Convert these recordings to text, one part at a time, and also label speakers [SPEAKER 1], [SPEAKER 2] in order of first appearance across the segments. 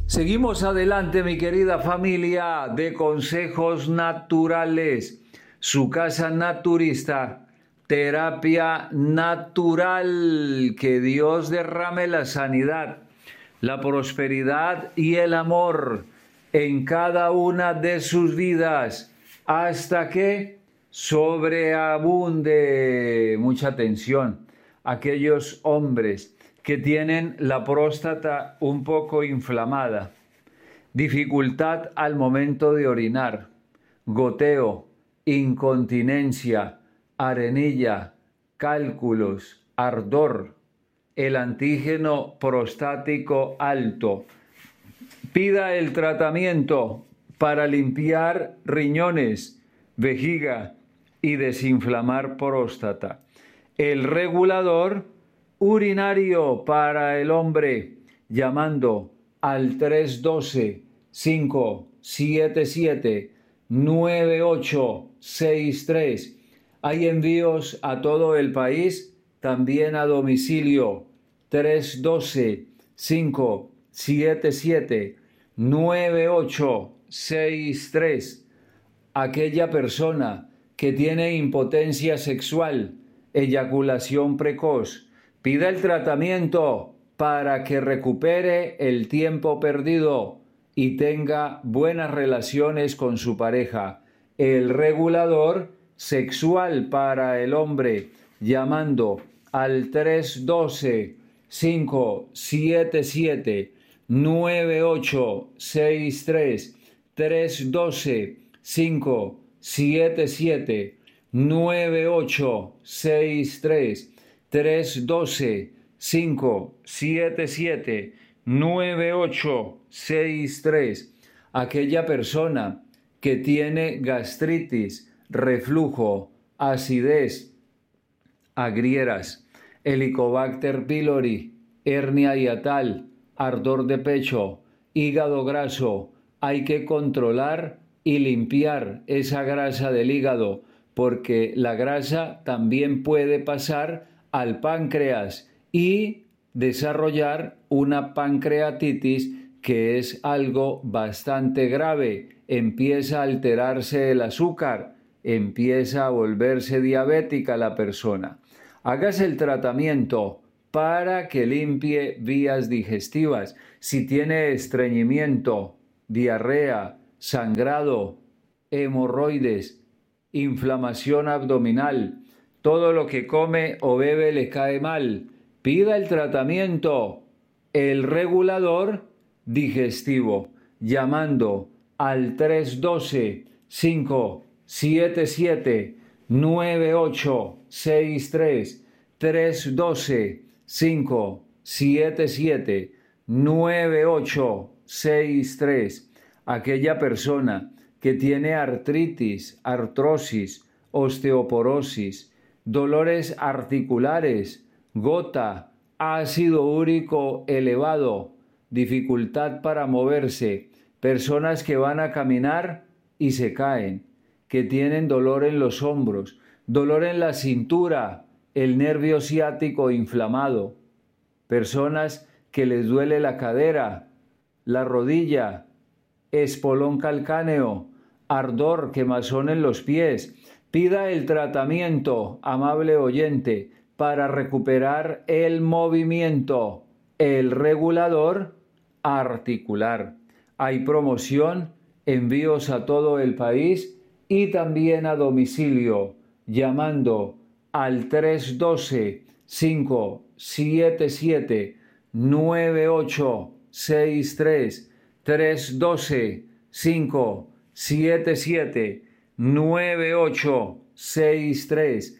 [SPEAKER 1] Seguimos adelante, mi querida familia de Consejos Naturales, su casa naturista, terapia natural. Que Dios derrame la sanidad, la prosperidad y el amor en cada una de sus vidas, hasta que sobreabunde. Mucha atención, aquellos hombres que tienen la próstata un poco inflamada, dificultad al momento de orinar, goteo, incontinencia, arenilla, cálculos, ardor, el antígeno prostático alto. Pida el tratamiento para limpiar riñones, vejiga y desinflamar próstata. El regulador urinario para el hombre, llamando al 312-577-9863. Hay envíos a todo el país, también a domicilio. 312-577-9863. Aquella persona que tiene impotencia sexual, eyaculación precoz, pida el tratamiento para que recupere el tiempo perdido y tenga buenas relaciones con su pareja. El regulador sexual para el hombre, llamando al 312-577-9863, 312-577-9863, 312-577-9863. Aquella persona que tiene gastritis, reflujo, acidez, agrieras, Helicobacter pylori, hernia hiatal, ardor de pecho, hígado graso. Hay que controlar y limpiar esa grasa del hígado, porque la grasa también puede pasar al páncreas y desarrollar una pancreatitis, que es algo bastante grave. Empieza a alterarse el azúcar, empieza a volverse diabética la persona. Hágase el tratamiento para que limpie vías digestivas. Si tiene estreñimiento, diarrea, sangrado, hemorroides, inflamación abdominal, todo lo que come o bebe le cae mal, pida el tratamiento, el regulador digestivo, llamando al 312-577-9863, 312-577-9863. Aquella persona que tiene artritis, artrosis, osteoporosis, dolores articulares, gota, ácido úrico elevado, dificultad para moverse, personas que van a caminar y se caen, que tienen dolor en los hombros, dolor en la cintura, el nervio ciático inflamado, personas que les duele la cadera, la rodilla, espolón calcáneo, ardor, quemazón en los pies. Pida el tratamiento, amable oyente, para recuperar el movimiento, el regulador articular. Hay promoción, envíos a todo el país y también a domicilio, llamando al 312-577-9863, 312-577-9863,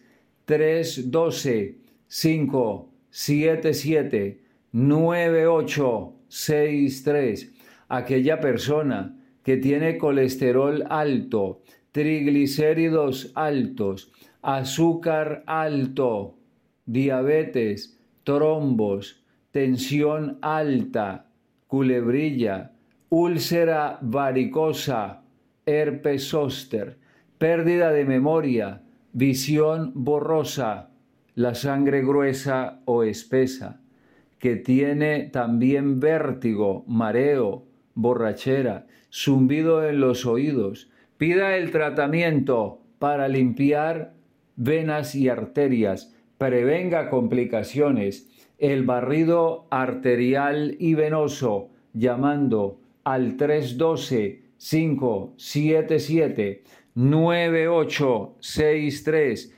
[SPEAKER 1] 312-577-9863. Aquella persona que tiene colesterol alto, triglicéridos altos, azúcar alto, diabetes, trombos, tensión alta, culebrilla, úlcera varicosa, herpes zóster, pérdida de memoria, visión borrosa, la sangre gruesa o espesa, que tiene también vértigo, mareo, borrachera, zumbido en los oídos. Pida el tratamiento para limpiar venas y arterias, prevenga complicaciones, el barrido arterial y venoso, llamando al 312-577-9863,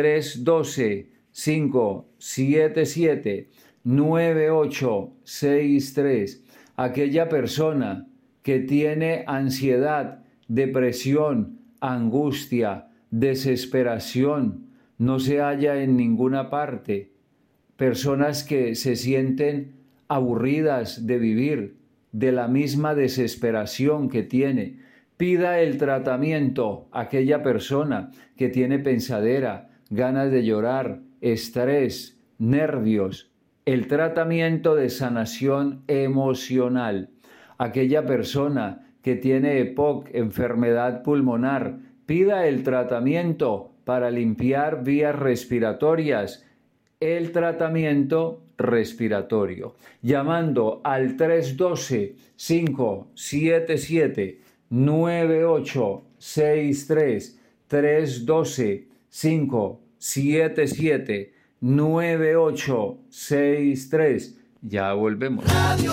[SPEAKER 1] 312-577-9863. Aquella persona que tiene ansiedad, depresión, angustia, desesperación, no se halla en ninguna parte. Personas que se sienten aburridas de vivir, de la misma desesperación que tiene. Pida el tratamiento a aquella persona que tiene pensadera, ganas de llorar, estrés, nervios. El tratamiento de sanación emocional. Aquella persona que tiene EPOC, enfermedad pulmonar, pida el tratamiento para limpiar vías respiratorias, el tratamiento respiratorio, llamando al 312-577-9863, 312-577-9863. Ya volvemos.